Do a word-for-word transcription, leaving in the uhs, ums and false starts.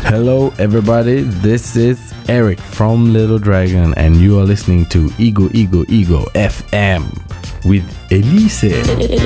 Hello, everybody. This is Eric from Little Dragon, and you are listening to Ego Ego Ego F M with Elise.